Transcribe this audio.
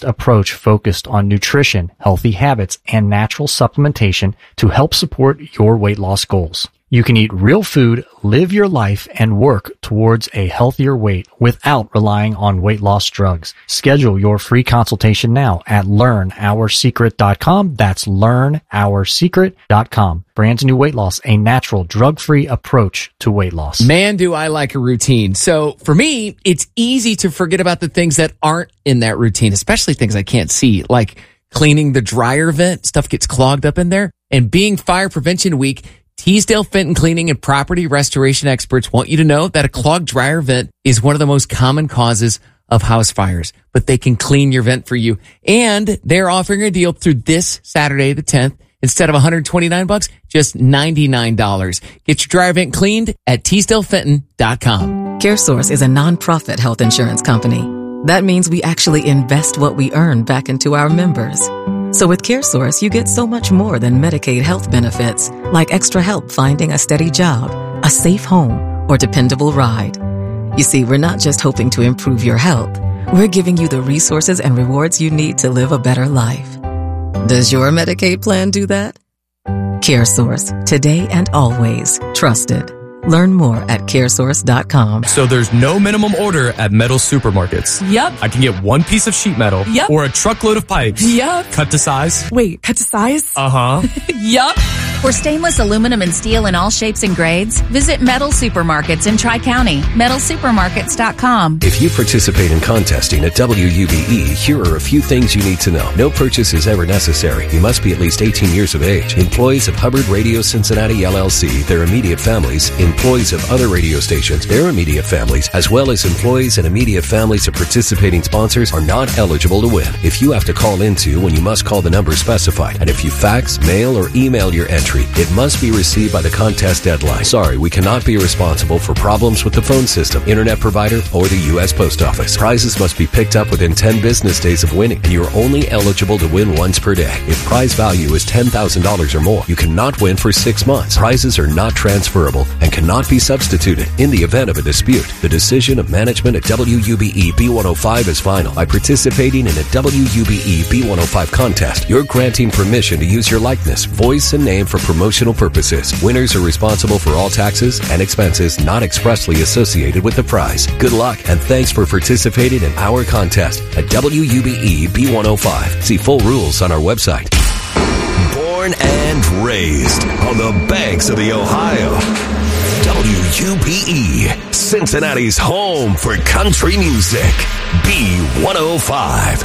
approach focused on nutrition, healthy habits, and natural supplementation to help support your weight loss goals. You can eat real food, live your life, and work towards a healthier weight without relying on weight loss drugs. Schedule your free consultation now at learnoursecret.com. That's learnoursecret.com. Brand's New Weight Loss, a natural, drug-free approach to weight loss. Man, do I like a routine. So for me, it's easy to forget about the things that aren't in that routine, especially things I can't see, like cleaning the dryer vent. Stuff gets clogged up in there. And being Fire Prevention Week, Teasdale Fenton Cleaning and Property Restoration experts want you to know that a clogged dryer vent is one of the most common causes of house fires, but they can clean your vent for you. And they're offering a deal through this Saturday, the 10th. Instead of $129, just $99. Get your dryer vent cleaned at TeasdaleFenton.com. CareSource is a nonprofit health insurance company. That means we actually invest what we earn back into our members. So with CareSource, you get so much more than Medicaid health benefits, like extra help finding a steady job, a safe home, or dependable ride. You see, we're not just hoping to improve your health. We're giving you the resources and rewards you need to live a better life. Does your Medicaid plan do that? CareSource, today and always trusted. Learn more at caresource.com. So there's no minimum order at metal supermarkets. Yep. I can get one piece of sheet metal. Yep. Or a truckload of pipes. Yep. Cut to size. Wait, cut to size? Uh-huh. Yup. For stainless aluminum and steel in all shapes and grades, visit Metal Supermarkets in Tri-County. MetalSupermarkets.com. If you participate in contesting at WUBE, here are a few things you need to know. No purchase is ever necessary. You must be at least 18 years of age. Employees of Hubbard Radio Cincinnati LLC, their immediate families, employees of other radio stations, their immediate families, as well as employees and immediate families of participating sponsors are not eligible to win. If you have to call into when you must call the number specified, and if you fax, mail, or email your entry, it must be received by the contest deadline. Sorry, we cannot be responsible for problems with the phone system, internet provider, or the U.S. Post Office. Prizes must be picked up within 10 business days of winning, and you're only eligible to win once per day. If prize value is $10,000 or more, you cannot win for 6 months. Prizes are not transferable and cannot be substituted. In the event of a dispute, the decision of management at WUBE B105 is final. By participating in a WUBE B105 contest, you're granting permission to use your likeness, voice, and name for promotional purposes. Winners are responsible for all taxes and expenses not expressly associated with the prize. Good luck and thanks for participating in our contest at WUBE B105. See full rules on our website. Born and raised on the banks of the Ohio. WUBE, Cincinnati's home for country music. B105.